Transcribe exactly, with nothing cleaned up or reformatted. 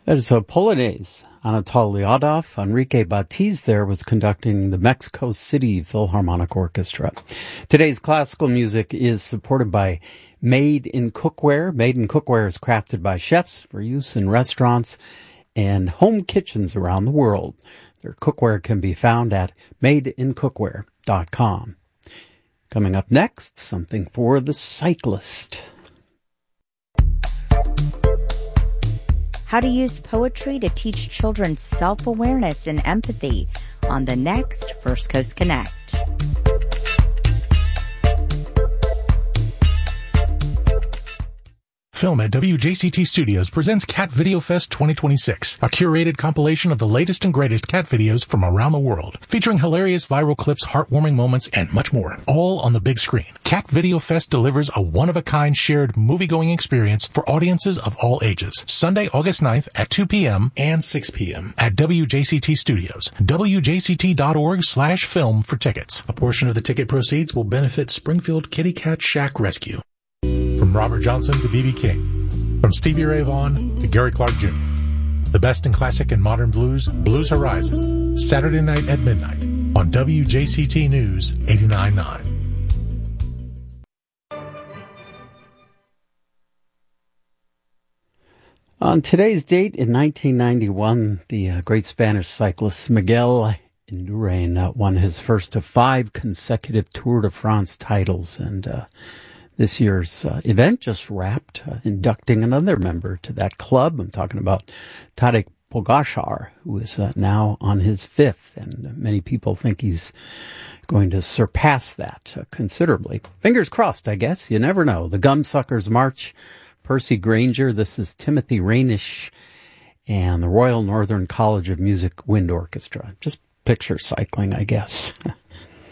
There's a Polonaise. Anatol Lyadov, Enrique Batiz there was conducting the Mexico City Philharmonic Orchestra. Today's classical music is supported by Made in Cookware. Made in Cookware is crafted by chefs for use in restaurants and home kitchens around the world. Their cookware can be found at made in cookware dot com. Coming up next, something for the cyclist. How to use poetry to teach children self-awareness and empathy on the next First Coast Connect. Film at W J C T Studios presents Cat Video Fest twenty twenty-six, a curated compilation of the latest and greatest cat videos from around the world, featuring hilarious viral clips, heartwarming moments, and much more, all on the big screen. Cat Video Fest delivers a one-of-a-kind shared movie-going experience for audiences of all ages. Sunday, August ninth at two p.m. and six p.m. at W J C T Studios. W J C T dot org slash film for tickets. A portion of the ticket proceeds will benefit Springfield Kitty Cat Shack Rescue. From Robert Johnson to B B King. From Stevie Ray Vaughan to Gary Clark Junior The best in classic and modern blues, Blues Horizon. Saturday night at midnight on W J C T News eighty-nine point nine. On today's date, in nineteen ninety-one, the uh, great Spanish cyclist Miguel Indurain uh, won his first of five consecutive Tour de France titles, and uh, this year's uh, event just wrapped, uh, inducting another member to that club. I'm talking about Tadej Pogačar, who is uh, now on his fifth, and many people think he's going to surpass that uh, considerably. Fingers crossed, I guess. You never know. The Gumsuckers March, Percy Granger. This is Timothy Rainish and the Royal Northern College of Music Wind Orchestra. Just picture cycling, I guess.